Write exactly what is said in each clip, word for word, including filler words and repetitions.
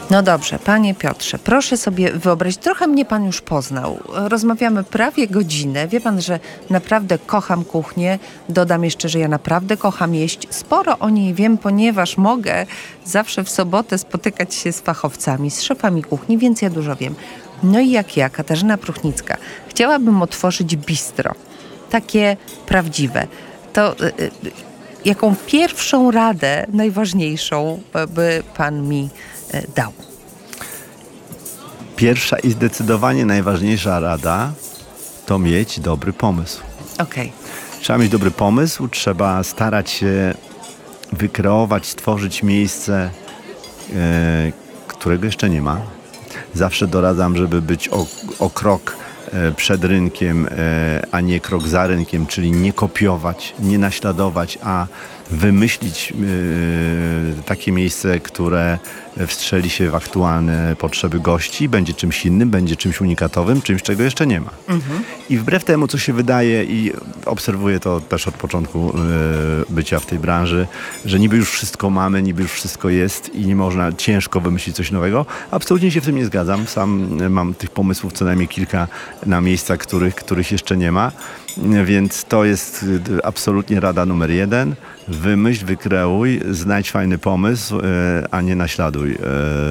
No dobrze, panie Piotrze, proszę sobie wyobrazić, trochę mnie pan już poznał. Rozmawiamy prawie godzinę. Wie pan, że naprawdę kocham kuchnię. Dodam jeszcze, że ja naprawdę kocham jeść. Sporo o niej wiem, ponieważ mogę zawsze w sobotę spotykać się z fachowcami, z szefami kuchni, więc ja dużo wiem. No i jak ja, Katarzyna Pruchnicka, chciałabym otworzyć bistro. Takie prawdziwe. To y, y, jaką pierwszą radę, najważniejszą, by pan mi y, dał? Pierwsza i zdecydowanie najważniejsza rada to mieć dobry pomysł. Okej. Trzeba mieć dobry pomysł, trzeba starać się wykreować, stworzyć miejsce, e, którego jeszcze nie ma. Zawsze doradzam, żeby być o, o krok e, przed rynkiem, e, a nie krok za rynkiem, czyli nie kopiować, nie naśladować, a wymyślić e, takie miejsce, które wstrzeli się w aktualne potrzeby gości, będzie czymś innym, będzie czymś unikatowym, czymś, czego jeszcze nie ma. Mhm. I wbrew temu, co się wydaje, i obserwuję to też od początku e, bycia w tej branży, że niby już wszystko mamy, niby już wszystko jest i nie można ciężko wymyślić coś nowego. Absolutnie się w tym nie zgadzam. Sam mam tych pomysłów co najmniej kilka na miejscach, których, których jeszcze nie ma. Więc to jest absolutnie rada numer jeden. Wymyśl, wykreuj, znajdź fajny pomysł, a nie naśladuj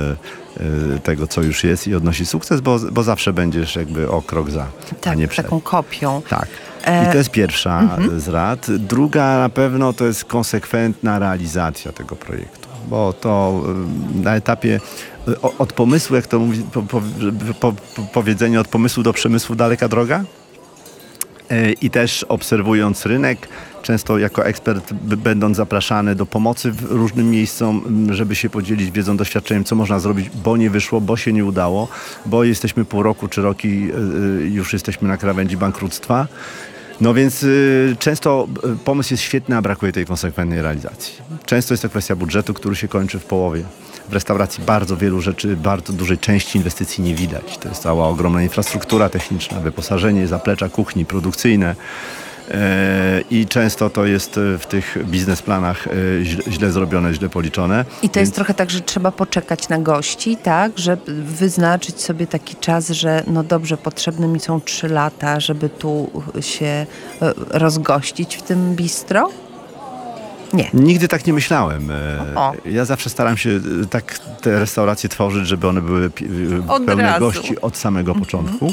tego, co już jest i odnosi sukces, bo, bo zawsze będziesz jakby o krok za, tak, a nie przed. Taką kopią. Tak. I to jest pierwsza e... z rad. Druga na pewno to jest konsekwentna realizacja tego projektu, bo to na etapie od pomysłu, jak to mówi po, po, po, po, powiedzenie, od pomysłu do przemysłu daleka droga. I też obserwując rynek, często jako ekspert będąc zapraszany do pomocy w różnym miejscom, żeby się podzielić wiedzą, doświadczeniem, co można zrobić, bo nie wyszło, bo się nie udało, bo jesteśmy pół roku czy roki, już jesteśmy na krawędzi bankructwa. No więc y, często pomysł jest świetny, a brakuje tej konsekwentnej realizacji. Często jest to kwestia budżetu, który się kończy w połowie. W restauracji bardzo wielu rzeczy, bardzo dużej części inwestycji nie widać. To jest cała ogromna infrastruktura techniczna, wyposażenie, zaplecza kuchni, produkcyjne. I często to jest w tych biznesplanach źle zrobione, źle policzone. I to jest Więc... trochę tak, że trzeba poczekać na gości, tak? Żeby wyznaczyć sobie taki czas, że no dobrze, potrzebne mi są trzy lata, żeby tu się rozgościć w tym bistro? Nie. Nigdy tak nie myślałem. O. Ja zawsze staram się tak te restauracje tworzyć, żeby one były od pełne razu. gości od samego mm-hmm. początku.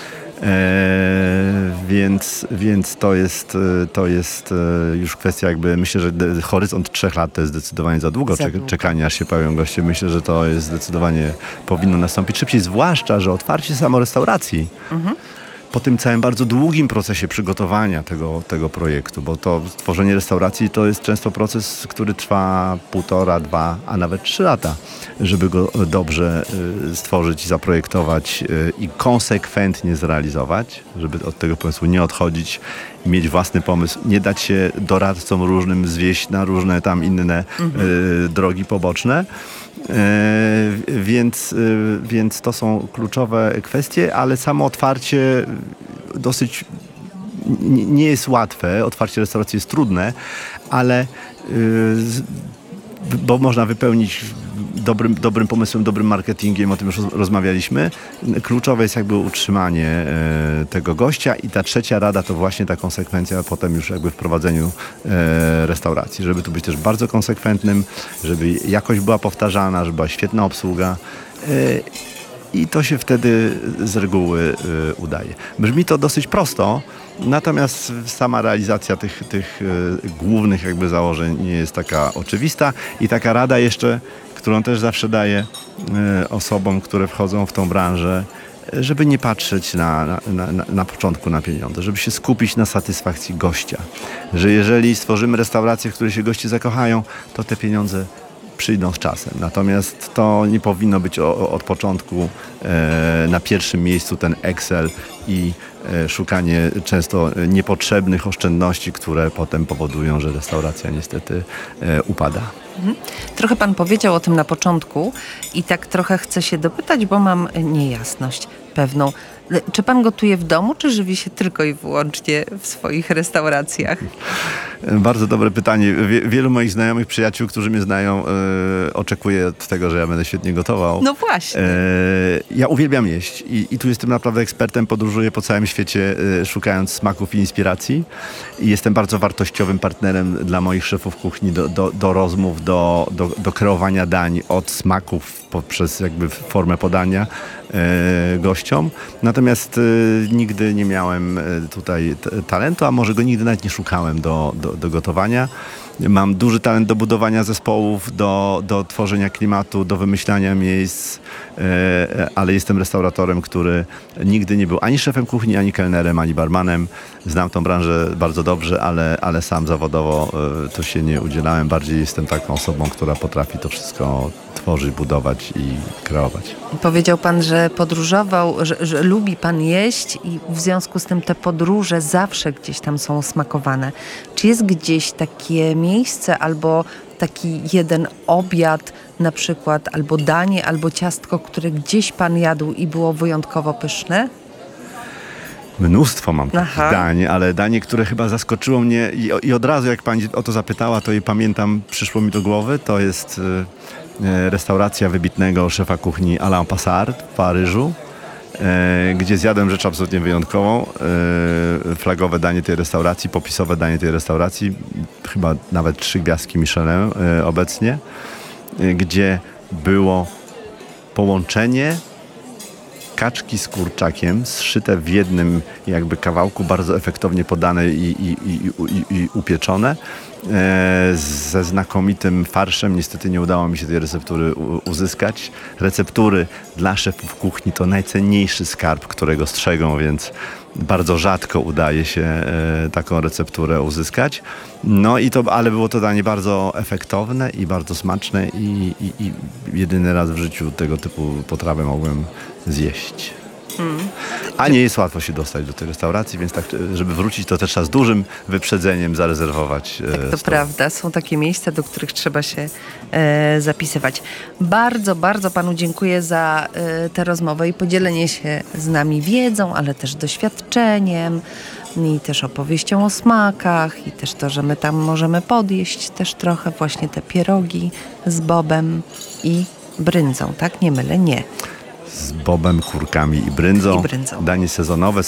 E, więc, więc to jest, to jest już kwestia jakby, myślę, że horyzont trzech lat to jest zdecydowanie za długo, za długo. czekania, aż się pojawią goście. Myślę, że to jest zdecydowanie powinno nastąpić szybciej, zwłaszcza, że otwarcie samo restauracji mhm. po tym całym bardzo długim procesie przygotowania tego, tego projektu, bo to tworzenie restauracji to jest często proces, który trwa półtora, dwa, a nawet trzy lata, żeby go dobrze stworzyć, zaprojektować i konsekwentnie zrealizować, żeby od tego pomysłu nie odchodzić i mieć własny pomysł, nie dać się doradcom różnym zwieść na różne tam inne mhm. y, drogi poboczne. Yy, więc, yy, więc to są kluczowe kwestie, ale samo otwarcie dosyć n- nie jest łatwe. Otwarcie restauracji jest trudne, ale yy, bo można wypełnić dobrym, dobrym pomysłem, dobrym marketingiem, o tym już rozmawialiśmy. Kluczowe jest jakby utrzymanie e, tego gościa i ta trzecia rada to właśnie ta konsekwencja potem już jakby w prowadzeniu e, restauracji, żeby tu być też bardzo konsekwentnym, żeby jakość była powtarzana, żeby była świetna obsługa e, i to się wtedy z reguły e, udaje. Brzmi to dosyć prosto, natomiast sama realizacja tych, tych e, głównych jakby założeń nie jest taka oczywista i taka rada jeszcze, którą też zawsze daję e, osobom, które wchodzą w tą branżę, żeby nie patrzeć na, na, na, na początku na pieniądze, żeby się skupić na satysfakcji gościa. Że jeżeli stworzymy restaurację, w której się goście zakochają, to te pieniądze przyjdą z czasem. Natomiast to nie powinno być o, od początku e, na pierwszym miejscu ten Excel i e, szukanie często niepotrzebnych oszczędności, które potem powodują, że restauracja niestety e, upada. Mhm. Trochę pan powiedział o tym na początku i tak trochę chcę się dopytać, bo mam niejasność. pewną. Czy pan gotuje w domu, czy żywi się tylko i wyłącznie w swoich restauracjach? Bardzo dobre pytanie. Wie, wielu moich znajomych, przyjaciół, którzy mnie znają, e, oczekuje od tego, że ja będę świetnie gotował. No właśnie. E, ja uwielbiam jeść i, i tu jestem naprawdę ekspertem, podróżuję po całym świecie, e, szukając smaków i inspiracji. I jestem bardzo wartościowym partnerem dla moich szefów kuchni do, do, do rozmów, do, do, do kreowania dań od smaków poprzez jakby formę podania e, gościom. Natomiast e, nigdy nie miałem e, tutaj t- talentu, a może go nigdy nawet nie szukałem do, do, do gotowania. Mam duży talent do budowania zespołów, do, do tworzenia klimatu, do wymyślania miejsc, e, ale jestem restauratorem, który nigdy nie był ani szefem kuchni, ani kelnerem, ani barmanem. Znam tą branżę bardzo dobrze, ale, ale sam zawodowo e, to się nie udzielałem. Bardziej jestem taką osobą, która potrafi to wszystko tworzyć, budować i kreować. Powiedział pan, że podróżował, że, że lubi pan jeść i w związku z tym te podróże zawsze gdzieś tam są smakowane. Czy jest gdzieś takie miejsce albo taki jeden obiad na przykład, albo danie, albo ciastko, które gdzieś pan jadł i było wyjątkowo pyszne? Mnóstwo mam takich Aha. dań, ale danie, które chyba zaskoczyło mnie i, i od razu jak pani o to zapytała, to je pamiętam, przyszło mi do głowy, to jest e, restauracja wybitnego szefa kuchni Alain Passard w Paryżu, e, gdzie zjadłem rzecz absolutnie wyjątkową, e, flagowe danie tej restauracji, popisowe danie tej restauracji, chyba nawet trzy gwiazdki Michelin e, obecnie, e, gdzie było połączenie kaczki z kurczakiem zszyte w jednym jakby kawałku, bardzo efektownie podane i, i, i, i, i upieczone, e, ze znakomitym farszem. Niestety nie udało mi się tej receptury u, uzyskać. Receptury dla szefów kuchni to najcenniejszy skarb, którego strzegą, więc bardzo rzadko udaje się e, taką recepturę uzyskać. No i to, ale było to danie bardzo efektowne i bardzo smaczne i, i, i jedyny raz w życiu tego typu potrawę mogłem zjeść. Hmm. A nie jest łatwo się dostać do tej restauracji, więc tak, żeby wrócić, to też trzeba z dużym wyprzedzeniem zarezerwować. Tak, to stoł. prawda. Są takie miejsca, do których trzeba się e, zapisywać. Bardzo, bardzo panu dziękuję za e, tę rozmowę i podzielenie się z nami wiedzą, ale też doświadczeniem i też opowieścią o smakach i też to, że my tam możemy podjeść też trochę właśnie te pierogi z bobem i bryndzą, tak? Nie mylę? Nie. Z bobem, kurkami i bryndzą. I bryndzą. Danie sezonowe.